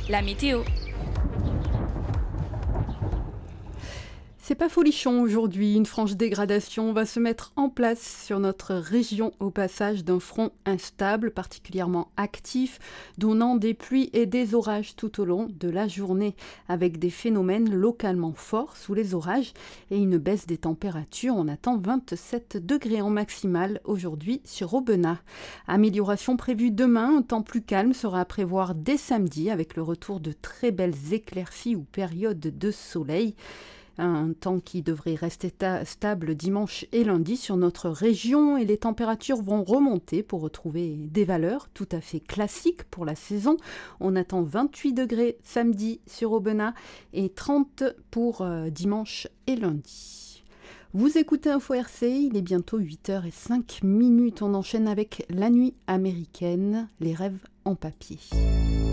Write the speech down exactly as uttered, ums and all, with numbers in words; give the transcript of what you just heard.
la météo. C'est pas folichon aujourd'hui, une franche dégradation va se mettre en place sur notre région au passage d'un front instable, particulièrement actif, donnant des pluies et des orages tout au long de la journée, avec des phénomènes localement forts sous les orages et une baisse des températures. On attend vingt-sept degrés en maximal aujourd'hui sur Aubenas. Amélioration prévue demain, un temps plus calme sera à prévoir dès samedi avec le retour de très belles éclaircies ou périodes de soleil. Un temps qui devrait rester ta- stable dimanche et lundi sur notre région et les températures vont remonter pour retrouver des valeurs tout à fait classiques pour la saison. On attend vingt-huit degrés samedi sur Aubenas et trente pour euh, dimanche et lundi. Vous écoutez Info R C, il est bientôt huit heures cinq minutes. On enchaîne avec la nuit américaine, les rêves en papier.